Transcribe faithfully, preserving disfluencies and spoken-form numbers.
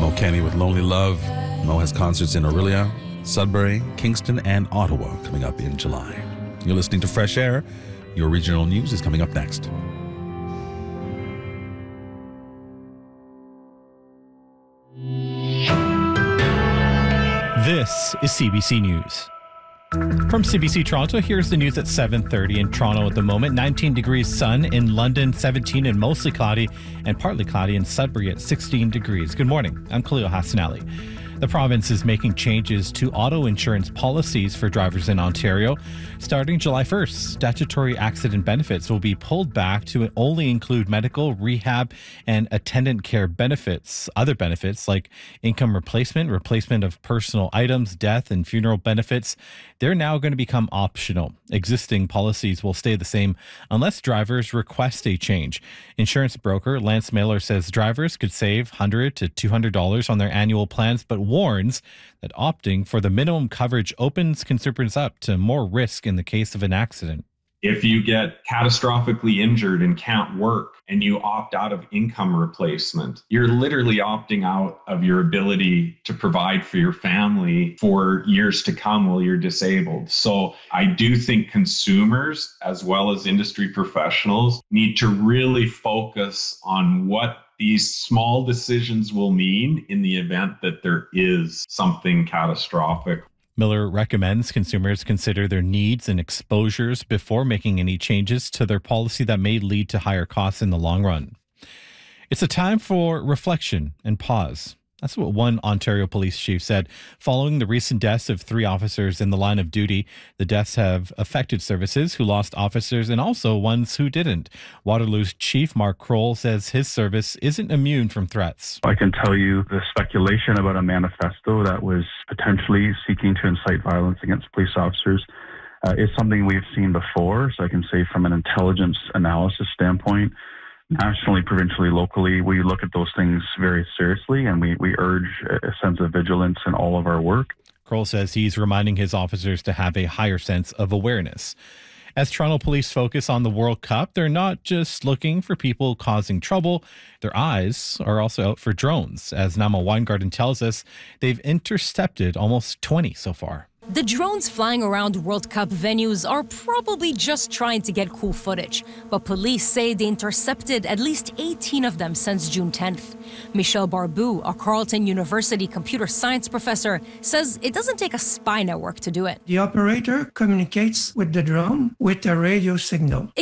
Mo Kenny with Lonely Love. Mo has concerts in Orillia, Sudbury, Kingston, and Ottawa coming up in July. You're listening to Fresh Air. Your regional news is coming up next. This is C B C News. From C B C Toronto, here's the news at seven thirty in Toronto at the moment. nineteen degrees sun in London, seventeen and mostly cloudy, and partly cloudy in Sudbury at sixteen degrees. Good morning. I'm Khalil Hassanali. The province is making changes to auto insurance policies for drivers in Ontario. Starting July first, statutory accident benefits will be pulled back to only include medical, rehab, and attendant care benefits. Other benefits like income replacement, replacement of personal items, death, and funeral benefits, they're now going to become optional. Existing policies will stay the same unless drivers request a change. Insurance broker Lance Miller says drivers could save one hundred to two hundred dollars on their annual plans, but warns that opting for the minimum coverage opens consumers up to more risk in the case of an accident. If you get catastrophically injured and can't work and you opt out of income replacement, you're literally opting out of your ability to provide for your family for years to come while you're disabled. So I do think consumers, as well as industry professionals, need to really focus on what these small decisions will mean in the event that there is something catastrophic. Miller recommends consumers consider their needs and exposures before making any changes to their policy that may lead to higher costs in the long run. It's a time for reflection and pause. That's what one Ontario police chief said. Following the recent deaths of three officers in the line of duty, the deaths have affected services who lost officers and also ones who didn't. Waterloo's Chief Mark Kroll says his service isn't immune from threats. I can tell you the speculation about a manifesto that was potentially seeking to incite violence against police officers uh, is something we've seen before. So I can say from an intelligence analysis standpoint, nationally, provincially, locally, we look at those things very seriously, and we, we urge a sense of vigilance in all of our work. Kroll says he's reminding his officers to have a higher sense of awareness. As Toronto police focus on the World Cup, they're not just looking for people causing trouble. Their eyes are also out for drones. As Nama Weingarten tells us, they've intercepted almost twenty so far. The drones flying around World Cup venues are probably just trying to get cool footage, but police say they intercepted at least eighteen of them since June tenth. Michelle Barbu, a Carleton University computer science professor, says it doesn't take a spy network to do it. The operator communicates with the drone with a radio signal.